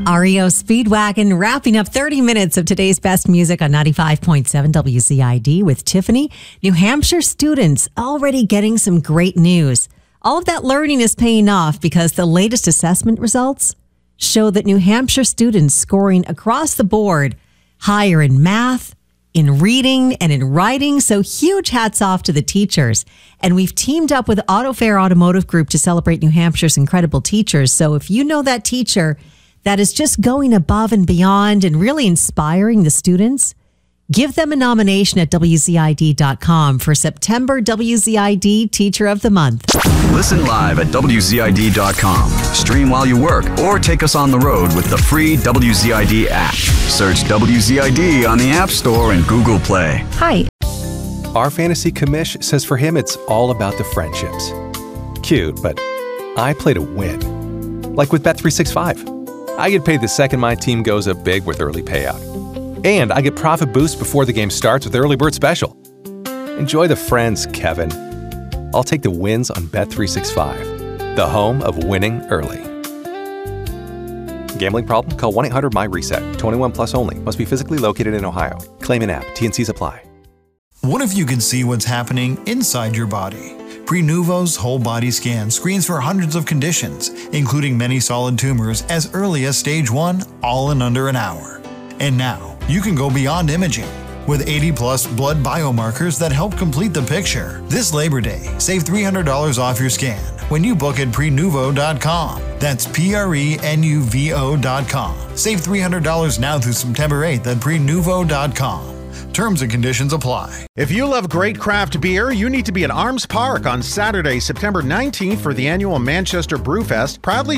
REO Speedwagon wrapping up 30 minutes of today's best music on 95.7 WZID with Tiffany. New Hampshire students already getting some great news. All of that learning is paying off because the latest assessment results show that New Hampshire students scoring across the board higher in math, in reading, and in writing. So huge hats off to the teachers. And we've teamed up with AutoFair Automotive Group to celebrate New Hampshire's incredible teachers. So if you know that teacher that is just going above and beyond and really inspiring the students, give them a nomination at WZID.com for September WZID Teacher of the Month. Listen live at WZID.com. Stream while you work or take us on the road with the free WZID app. Search WZID on the App Store and Google Play. Hi. Our fantasy commish says for him it's all about the friendships. Cute, but I play to win. Like with Bet365. I get paid the second my team goes up big with early payout. And I get profit boost before the game starts with Early Bird Special. Enjoy the friends, Kevin. I'll take the wins on Bet365, the home of winning early. Gambling problem? Call 1-800-MY-RESET. 21 plus only. Must be physically located in Ohio. Claim an app. T&Cs apply. What if you could see what's happening inside your body? Prenuvo's whole body scan screens for hundreds of conditions, including many solid tumors as early as stage 1, all in under an hour. And now, you can go beyond imaging. With 80-plus blood biomarkers that help complete the picture. This Labor Day, save $300 off your scan when you book at Prenuvo.com. That's Prenuvo.com. Save $300 now through September 8th at Prenuvo.com. Terms and conditions apply. If you love great craft beer, you need to be at Arms Park on Saturday, September 19th for the annual Manchester Brewfest, proudly